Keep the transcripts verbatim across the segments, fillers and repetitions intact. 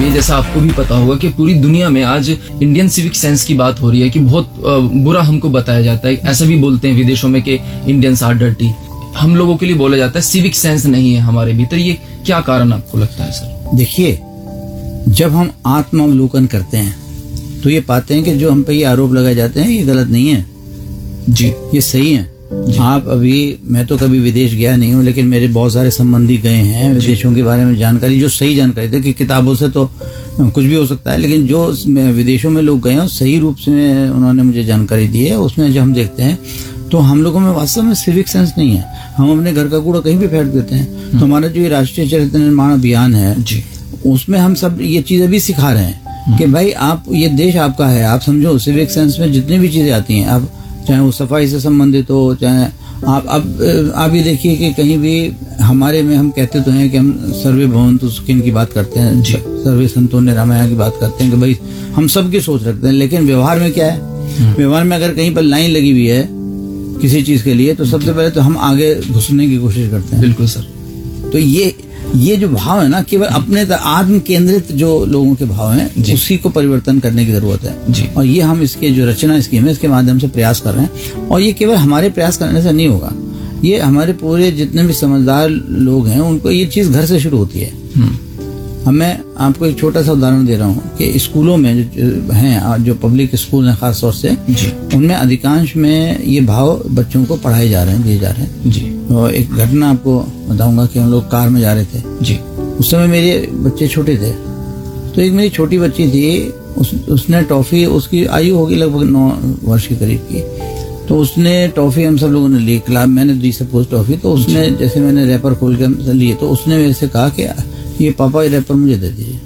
बताइए, जैसा आपको भी पता होगा कि पूरी दुनिया में आज इंडियन सिविक सेंस की बात हो रही है कि बहुत बुरा हमको बताया जाता है। ऐसा भी बोलते हैं विदेशों में कि इंडियंस आर डर्टी। हम लोगों के लिए बोला जाता है सिविक सेंस नहीं है हमारे भीतर। ये क्या कारण आपको लगता है सर? देखिए, जब हम आत्मावलोकन करते हैं तो ये पाते हैं कि जो हम पे ये आरोप लगाए जाते हैं ये गलत नहीं है जी, ये सही है। आप अभी, मैं तो कभी विदेश गया नहीं हूँ, लेकिन मेरे बहुत सारे संबंधी गए हैं विदेशों के बारे में जानकारी, जो सही जानकारी थे कि किताबों से तो कुछ भी हो सकता है, लेकिन जो विदेशों में लोग गए हैं सही रूप से उन्होंने मुझे जानकारी दी है। उसमें जब हम देखते हैं तो हम लोगों में वास्तव में सिविक सेंस नहीं है। हम अपने घर का कूड़ा कहीं भी फेंक देते हैं। तो हमारा जो ये राष्ट्रीय चरित्र निर्माण अभियान है जी, उसमें हम सब ये चीजें भी सिखा रहे हैं कि भाई आप, ये देश आपका है, आप समझो। सिविक सेंस में जितनी भी चीजें आती हैं, आप चाहे वो सफाई से संबंधित हो, चाहे आप अब आप ये देखिए कि कहीं भी हमारे में हम कहते तो हैं कि हम सर्वे भवन्तु सुखिनः की बात करते हैं, सर्वे सन्तु निरामया की बात करते हैं कि भाई हम सबकी सोच रखते हैं, लेकिन व्यवहार में क्या है? व्यवहार में अगर कहीं पर लाइन लगी हुई है किसी चीज के लिए तो सबसे पहले तो हम आगे घुसने की कोशिश करते हैं। बिल्कुल सर। तो ये ये जो भाव है ना, केवल अपने आत्म केंद्रित जो लोगों के भाव हैं, उसी को परिवर्तन करने की जरूरत है जी। और ये हम इसके जो रचना स्कीम है इसके माध्यम से प्रयास कर रहे हैं। और ये केवल हमारे प्रयास करने से नहीं होगा, ये हमारे पूरे जितने भी समझदार लोग हैं उनको ये चीज घर से शुरू होती है। अब मैं आपको एक छोटा सा उदाहरण दे रहा हूँ कि स्कूलों में जो हैं, जो पब्लिक स्कूल हैं खास तौर से, उनमें अधिकांश में ये भाव बच्चों को पढ़ाए जा रहे हैं, दिए जा रहे हैं जी। तो एक घटना आपको बताऊंगा कि हम लोग कार में जा रहे थे जी। उस समय मेरे बच्चे छोटे थे, तो एक मेरी छोटी बच्ची थी, उस, उसने टॉफी, उसकी आयु होगी लगभग नौ वर्ष के करीब की, तो उसने टॉफी हम सब लोगों ने ली, क्लास मैंने दी सपोज टॉफी, तो उसने जैसे मैंने रैपर खोल के लिए तो उसने मेरे से कहा कि ये पापा ये रैपर मुझे दे दीजिए।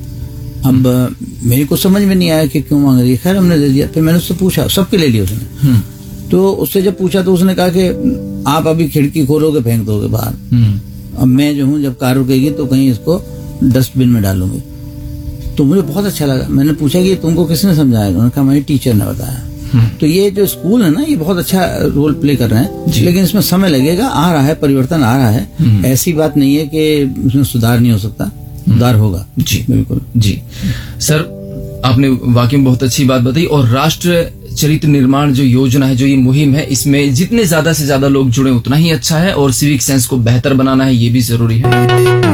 अब मेरे को समझ में नहीं आया कि क्यों मांग रही है, खैर हमने दे दिया। फिर मैंने उससे पूछा, सबके ले लिया उसने। तो उससे जब पूछा तो उसने कहा कि आप अभी खिड़की खोलोगे फेंक दोगे बाहर, अब मैं जो हूँ जब कार रुकेगी तो कहीं इसको डस्टबिन में डालूंगी। तो मुझे बहुत अच्छा लगा। मैंने पूछा कि तुमको किसने समझाया? उन्होंने कहा मेरी टीचर ने बताया। तो ये जो स्कूल है ना, ये बहुत अच्छा रोल प्ले कर रहे हैं, लेकिन इसमें समय लगेगा, आ रहा है, परिवर्तन आ रहा है। ऐसी बात नहीं है कि उसमें सुधार नहीं हो सकता, सुधार होगा जी। बिल्कुल जी सर, आपने वाकई में बहुत अच्छी बात बताई। और राष्ट्र चरित्र निर्माण जो योजना है, जो ये मुहिम है, इसमें जितने ज्यादा से ज्यादा लोग जुड़े उतना ही अच्छा है, और सिविक सेंस को बेहतर बनाना है ये भी जरूरी है।